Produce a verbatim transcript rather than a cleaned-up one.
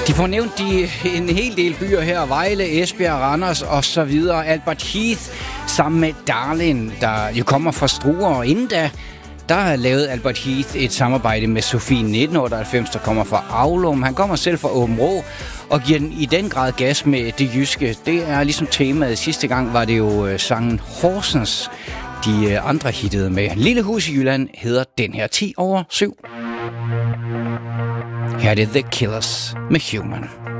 De får nævnt de, en hel del byer her. Vejle, Esbjerg, Randers og så videre. Albert Heath sammen med Darlin, der jo kommer fra Struer. Og inden da, der har lavet Albert Heath et samarbejde med Sofie nitten otteoghalvfems, der kommer fra Aulum. Han kommer selv fra Aabenraa og giver den i den grad gas med det jyske. Det er ligesom temaet. Sidste gang var det jo sangen Horsens, de andre hittede med. Lille hus i Jylland hedder den her ti over syv. Her er det The Killers med Human.